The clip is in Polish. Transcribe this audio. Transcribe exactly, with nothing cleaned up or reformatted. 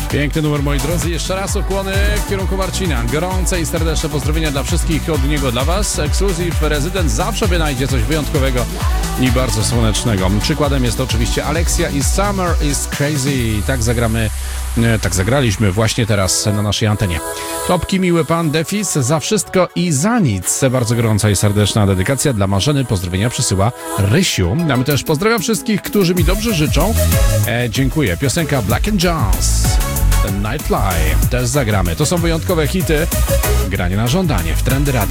Piękny numer, moi drodzy. Jeszcze raz okłony w kierunku Marcina. Gorące i serdeczne pozdrowienia dla wszystkich, od niego dla Was. Exclusive Resident zawsze wynajdzie coś wyjątkowego i bardzo słonecznego. Przykładem jest oczywiście Alexia i Summer is Crazy. Tak zagramy, tak zagraliśmy właśnie teraz na naszej antenie. Topki, miły pan Defis, za wszystko i za nic. Bardzo gorąca i serdeczna dedykacja dla Marzeny. Pozdrowienia przesyła Rysiu. A my też pozdrawiam wszystkich, którzy mi dobrze życzą. E, dziękuję. Piosenka Black and Jones, Nightfly też zagramy. To są wyjątkowe hity. Granie na żądanie w Trendy Radio.